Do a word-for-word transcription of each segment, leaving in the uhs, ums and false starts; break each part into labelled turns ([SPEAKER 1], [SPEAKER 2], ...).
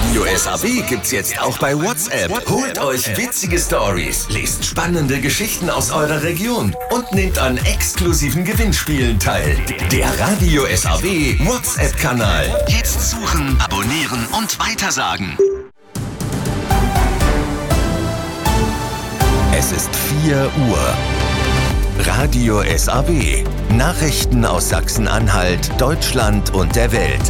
[SPEAKER 1] Radio S A W gibt's jetzt auch bei WhatsApp. Holt euch witzige Stories, lest spannende Geschichten aus eurer Region und nehmt an exklusiven Gewinnspielen teil. Der Radio S A W WhatsApp-Kanal. Jetzt suchen, abonnieren und weitersagen. Es ist vier Uhr. Radio S A W. Nachrichten aus Sachsen-Anhalt, Deutschland und der Welt.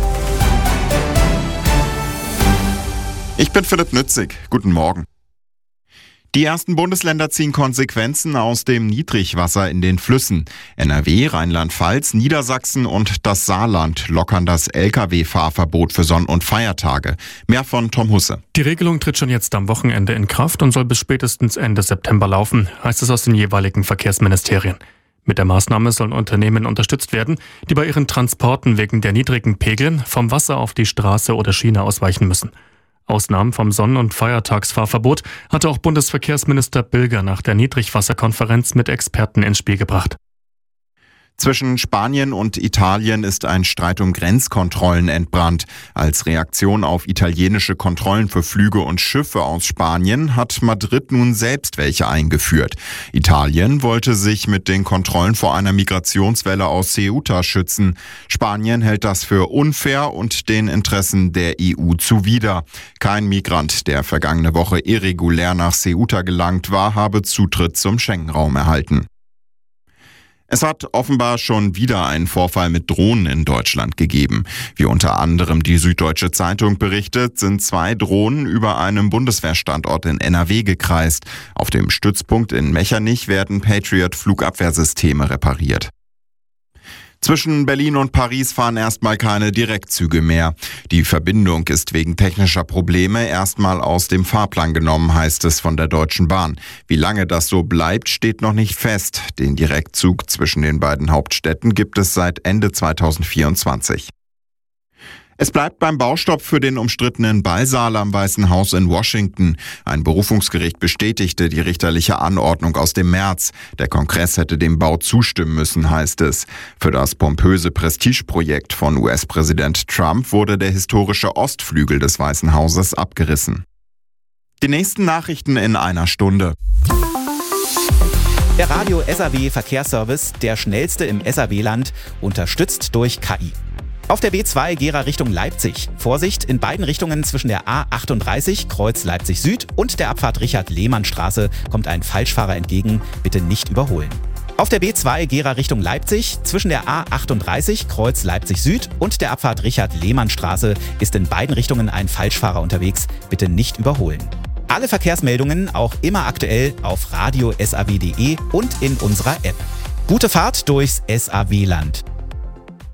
[SPEAKER 2] Ich bin Philipp Nützig. Guten Morgen. Die ersten Bundesländer ziehen Konsequenzen aus dem Niedrigwasser in den Flüssen. N R W, Rheinland-Pfalz, Niedersachsen und das Saarland lockern das L K W-Fahrverbot für Sonn- und Feiertage. Mehr von Tom Husse.
[SPEAKER 3] Die Regelung tritt schon jetzt am Wochenende in Kraft und soll bis spätestens Ende September laufen, heißt es aus den jeweiligen Verkehrsministerien. Mit der Maßnahme sollen Unternehmen unterstützt werden, die bei ihren Transporten wegen der niedrigen Pegel vom Wasser auf die Straße oder Schiene ausweichen müssen. Ausnahmen vom Sonn- und Feiertagsfahrverbot hatte auch Bundesverkehrsminister Bilger nach der Niedrigwasserkonferenz mit Experten ins Spiel gebracht.
[SPEAKER 2] Zwischen Spanien und Italien ist ein Streit um Grenzkontrollen entbrannt. Als Reaktion auf italienische Kontrollen für Flüge und Schiffe aus Spanien hat Madrid nun selbst welche eingeführt. Italien wollte sich mit den Kontrollen vor einer Migrationswelle aus Ceuta schützen. Spanien hält das für unfair und den Interessen der E U zuwider. Kein Migrant, der vergangene Woche irregulär nach Ceuta gelangt war, habe Zutritt zum Schengen-Raum erhalten. Es hat offenbar schon wieder einen Vorfall mit Drohnen in Deutschland gegeben. Wie unter anderem die Süddeutsche Zeitung berichtet, sind zwei Drohnen über einem Bundeswehrstandort in N R W gekreist. Auf dem Stützpunkt in Mechernich werden Patriot-Flugabwehrsysteme repariert. Zwischen Berlin und Paris fahren erstmal keine Direktzüge mehr. Die Verbindung ist wegen technischer Probleme erstmal aus dem Fahrplan genommen, heißt es von der Deutschen Bahn. Wie lange das so bleibt, steht noch nicht fest. Den Direktzug zwischen den beiden Hauptstädten gibt es seit Ende zweitausendvierundzwanzig. Es bleibt beim Baustopp für den umstrittenen Ballsaal am Weißen Haus in Washington. Ein Berufungsgericht bestätigte die richterliche Anordnung aus dem März. Der Kongress hätte dem Bau zustimmen müssen, heißt es. Für das pompöse Prestigeprojekt von U S-Präsident Trump wurde der historische Ostflügel des Weißen Hauses abgerissen. Die nächsten Nachrichten in einer Stunde.
[SPEAKER 4] Der Radio S A W Verkehrsservice, der schnellste im S A W-Land, unterstützt durch K I. Auf der B zwei Gera Richtung Leipzig. Vorsicht, in beiden Richtungen zwischen der A achtunddreißig Kreuz Leipzig Süd und der Abfahrt Richard-Lehmann-Straße kommt ein Falschfahrer entgegen. Bitte nicht überholen. Auf der B zwei Gera Richtung Leipzig zwischen der A achtunddreißig Kreuz Leipzig Süd und der Abfahrt Richard-Lehmann-Straße ist in beiden Richtungen ein Falschfahrer unterwegs. Bitte nicht überholen. Alle Verkehrsmeldungen auch immer aktuell auf radio punkt s a w punkt d e und in unserer App. Gute Fahrt durchs S A W-Land.